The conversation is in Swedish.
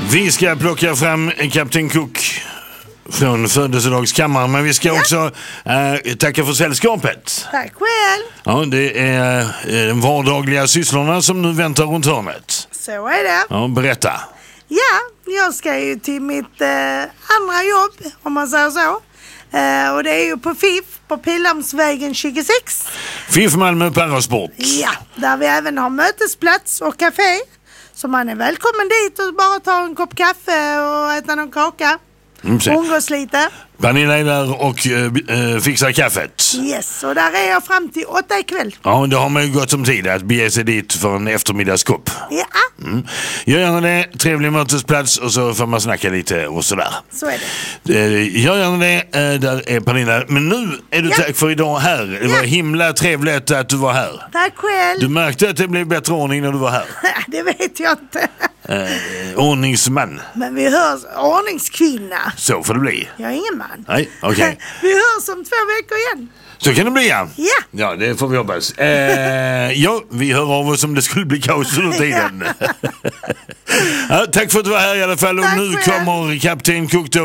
Vi ska plocka fram Kapten Cook från födelsedagskammaren, men vi ska också tacka för sällskapet. Tack själv. Ja, det är de vardagliga sysslorna som nu väntar runt hörnet. Så är det. Ja, berätta. Ja, jag ska ju till mitt andra jobb, om man säger så. Och det är ju på FIF, på Pildammsvägen 26. FIF Malmö Parasport. Ja, där vi även har mötesplats och café. Så man är välkommen dit och bara ta en kopp kaffe och äta någon kaka. Umgås lite. Pernilla är där och fixar kaffet. Yes, och där är jag fram till 8 ikväll. Ja, då har man ju gått som tid att bege sig dit för en eftermiddagskopp. Ja. Jag gör det, trevlig mötesplats och så får man snacka lite och sådär. Så är det. Jag gör det, där är Pernilla. Men nu är du tack för idag här. Det var himla trevligt att du var här. Tack själv. Du märkte att det blev bättre ordning när du var här. Det vet jag inte. Ordningsman. Men vi hörs, ordningskvinna. Så får det bli. Jag är ingen man. Nej, okej. Vi hörs om 2 veckor igen. Så kan det bli, ja. Ja. Ja, det får vi hoppas. Ja, vi hör av oss om det skulle bli kaos under tiden. Ja, tack för att du var här i alla fall. Och Tack nu själv. kommer Kapten Cook då.